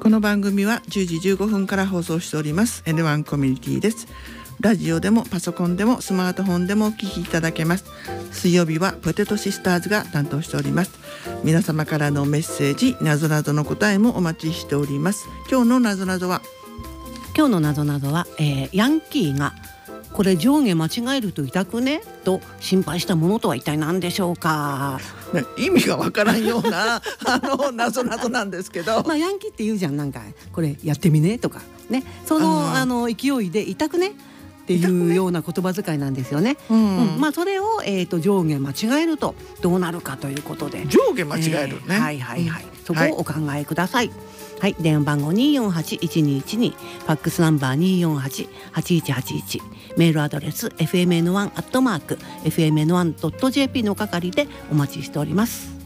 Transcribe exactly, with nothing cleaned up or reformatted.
この番組はじゅうじじゅうごふんから放送しております エヌワン コミュニティです。ラジオでもパソコンでもスマートフォンでもお聞きいただけます。水曜日はポテトシスターズが担当しております。皆様からのメッセージ、なぞなぞの答えもお待ちしております。今日のなぞなぞは今日のなぞなぞは、えー、ヤンキーがこれ上下間違えると痛くねと心配したものとは一体何でしょうか。 意味がわからんようなあのなぞなぞなんですけどまあヤンキーって言うじゃん、なんかこれやってみねとかね、そのあの勢いで痛くねっていうような言葉遣いなんですよね。うんうん、まあそれを、えー、と上下間違えるとどうなるかということで、 上下間違えるね、 えー、はいはいはい、うん、そこをお考えください。はいはい、電話番号 にーよんはちいちにいちに、ファックスナンバー にーよんはちはちいちはちいち、メールアドレス エフエムエヌワン アットマーク エフエムエヌワン ドット ジェーピー の係でお待ちしております。